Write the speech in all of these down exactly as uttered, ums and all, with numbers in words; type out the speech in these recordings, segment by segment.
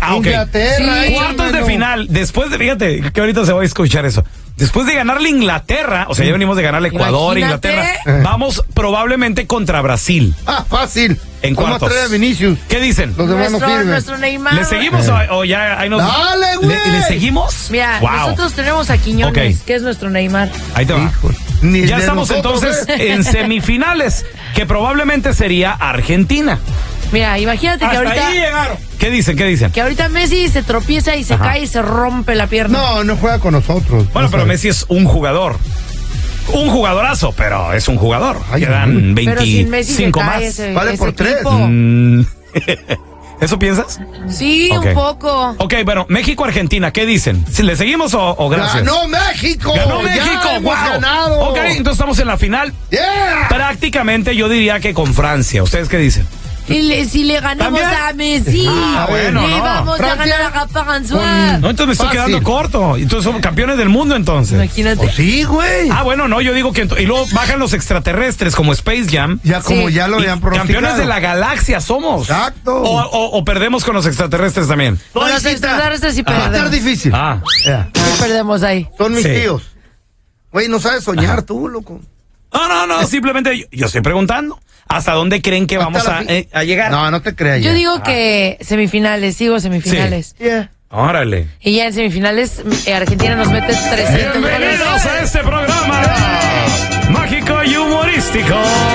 Ah, ok. Inglaterra. Sí. Cuartos de final. Después de, fíjate, que ahorita se va a escuchar eso. Después de ganarle Inglaterra, o sea, ya venimos de ganarle Ecuador, Imagínate. Inglaterra, vamos probablemente contra Brasil. Ah, fácil. En ¿Cómo cuartos. trae a Vinicius? ¿Qué dicen? Los demás no Nuestro, sirven. nuestro Neymar. ¿Le seguimos o, o ya ahí nos... ¡Dale, güey! ¿Le, le seguimos? Mira, Wow. nosotros tenemos a Quiñones, Ok. que es nuestro Neymar. Ahí te va. Híjole, ni el Ya de estamos nosotros, entonces ¿eh? en semifinales, que probablemente sería Argentina. Mira, imagínate que Hasta ahorita, ahí llegaron. ¿Qué dicen? ¿Qué dicen? que ahorita Messi se tropieza y se Ajá. cae y se rompe la pierna. No, no juega con nosotros. Bueno, No pero sabe. Messi es un jugador. Un jugadorazo, pero es un jugador. Ay, Quedan Pero sin Messi se veinticinco cae más. ese, Vale ese por tres. equipo. Mm. ¿Eso piensas? Sí, Ok. un poco. Ok, bueno, México-Argentina, ¿qué dicen? ¿Si ¿Le seguimos o, o gracias? ¡Ganó México! ¡Ganó ¡Ya México! hemos ¡Wow! ganado! Ok, entonces estamos en la final. ¡Yeah! Prácticamente yo diría que con Francia. ¿Ustedes qué dicen? Y le- si le ganamos ¿También? a Messi, Ah, bueno, le no. vamos Francia, a ganar a François. No, entonces me estoy Fácil. quedando corto. Entonces somos campeones del mundo entonces. Imagínate. Pues sí, güey. Ah, bueno, no, yo digo que... ent- Y luego bajan los extraterrestres como Space Jam. Ya como Sí. ya lo Y habían pronosticado. campeones de la galaxia somos. Exacto. O, o- o perdemos con los extraterrestres también. Con los extraterrestres sí Va a estar perdemos. difícil. Ah. Ya. Sí perdemos ahí. Son mis Sí. tíos. Güey, no sabes soñar tú, loco. No, no, no, simplemente yo, yo estoy preguntando. ¿Hasta dónde creen que Hasta vamos la a, fi- eh, a llegar? No, no te creas. Yo ya. digo que semifinales, sigo semifinales. Yeah. Órale. Y ya en semifinales eh, Argentina nos mete trescientos goles. Bienvenidos a este programa mágico y humorístico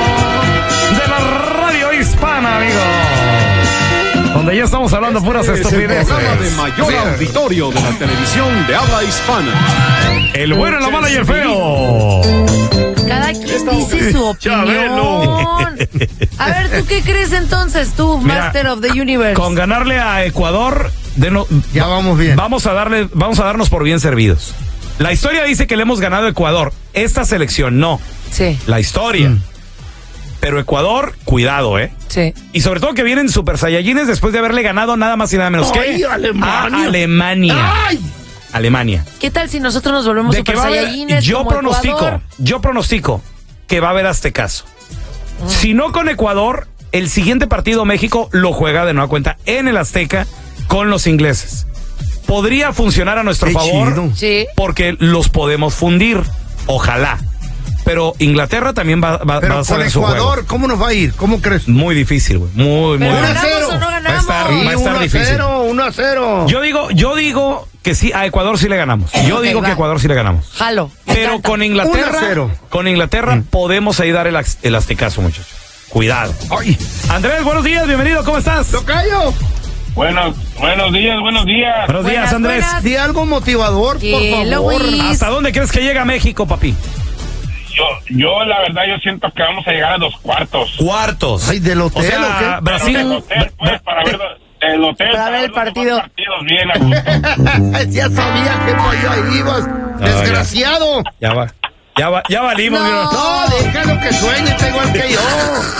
de la radio hispana, amigos. Donde ya estamos hablando puras Es el estupideces. programa de mayor Sí. auditorio de la televisión de habla hispana. El bueno, la mala y el feo. Cada quien dice su Chabelo. opinión. A ver, ¿tú qué crees entonces, tú, Mira, Master of the Universe? Con ganarle a Ecuador, de no- Ya vamos bien. vamos a darle, vamos a darnos por bien servidos. La historia dice que le hemos ganado a Ecuador. Esta selección no. Sí, La historia. Mm. Pero Ecuador, cuidado, ¿eh? sí. Y sobre todo que vienen Super Saiyajines después de haberle ganado nada más y nada menos Ay, que Alemania. a Alemania. ¡Ay! Alemania. ¿Qué tal si nosotros nos volvemos De que Super va a haber- Saiyajines yo como pronostico, Ecuador? yo pronostico que va a haber Aztecaso. Si no con Ecuador, el siguiente partido México lo juega de nueva cuenta en el Azteca con los ingleses. Podría funcionar a nuestro Qué favor chido. Sí. porque los podemos fundir. Ojalá. Pero Inglaterra también va, va- va Pero a estar con en su juego. Ecuador, ¿cómo nos va a ir? ¿Cómo crees? Muy difícil, güey. Muy, muy ¿Pero uno a difícil. ganamos cero. o no Va a ganamos? estar- Sí, va a estar uno a difícil. cero, uno a cero. Yo digo, yo digo que sí, a Ecuador sí le ganamos. Yo Ok, digo va. que a Ecuador sí le ganamos. Jalo. me Pero encanta. con Inglaterra, uno a cero. con Inglaterra podemos ahí dar el, ax- el aztecaso, muchachos. Cuidado. Ay, Andrés, buenos días, bienvenido, ¿cómo estás? tocayo, Buenos, buenos días, buenos días. Buenos días, Buenas, Andrés. buenas. di algo motivador, por Hello, favor. Luis. ¿Hasta dónde crees que llega México, papi? Yo, yo la verdad, yo siento que vamos a llegar a los cuartos. Cuartos. Ay, ¿del hotel o sea, o qué? Pero Brasil. del hotel, pues, para ver el hotel. Para ver el los demás partido. partidos bien a gusto. Ya sabía que pollo ahí ibas. Desgraciado. Ya va. Ya va, ya valimos. No. mira. No, déjalo que sueñe, está igual que yo.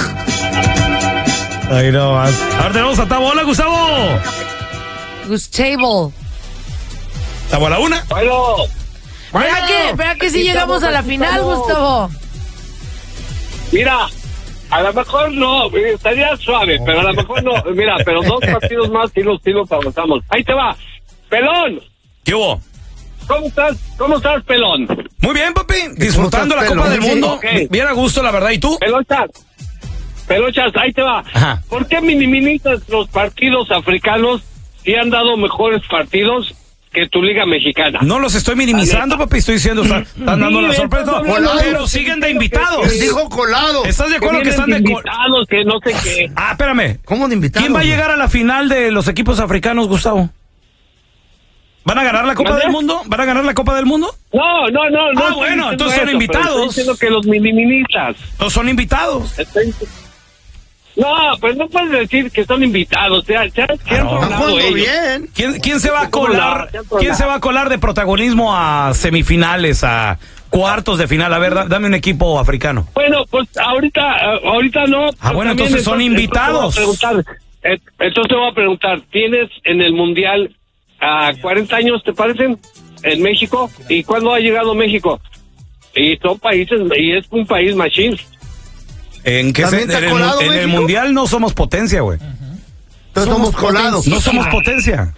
Ay, no más. Ahora tenemos a Tabo. Hola, Gustavo. Gustavo. Tabo a la una. Bueno, ¿Verdad que, verdad que sí llegamos a la final, Gustavo? Mira, a lo mejor no, eh, estaría suave, pero a lo mejor no. Mira, pero dos partidos más y los sí los avanzamos. Ahí te va. Pelón, ¿Qué hubo? ¿cómo estás? ¿Cómo estás, Pelón? Muy bien, papi. Disfrutando la estás, Copa del pelón? Mundo. Ok. Bien a gusto, la verdad. ¿Y tú? Pelonchas, Pelonchas, ahí te va. Ajá. ¿Por qué minimizas los partidos africanos si han dado mejores partidos que tu liga mexicana? No los estoy minimizando, papi. Estoy diciendo, están, están dando la Sí, sorpresa. estás hablando de Pero los siguen de equipos que- invitados. Él dijo colado. ¿Estás de acuerdo que vienen están de co- invitados, que no sé qué. Ah, espérame. ¿Cómo de invitados? ¿Quién va a llegar a la final de los equipos africanos, Gustavo? ¿Van a ganar la Copa ¿Mande? del Mundo? ¿Van a ganar la Copa del Mundo? No, no, no, no. Ah, estoy bueno, diciendo entonces son eso, pero invitados. Estoy diciendo que los minimizas. No son invitados. Estoy- No, pues no puedes decir que son invitados. Ya, ya, ya han no. Están tronado jugando ellos. bien. ¿Quién, quién se va a ¿Cómo colar? la- ya con ¿Quién la- se va a colar de protagonismo a semifinales, a cuartos de final? A ver, da- dame un equipo africano. Bueno, pues ahorita, eh, ahorita no. Ah, pero bueno, también entonces son invitados. Entonces te voy a preguntar, eh, entonces te voy a preguntar, ¿tienes en el Mundial a cuarenta años, te parecen? En México. ¿Y cuándo ha llegado México? Y son países, y es un país machín. ¿En qué se- ¿También está en el, colado en el México? mundial no somos potencia, güey. Entonces somos colados. No somos potencia.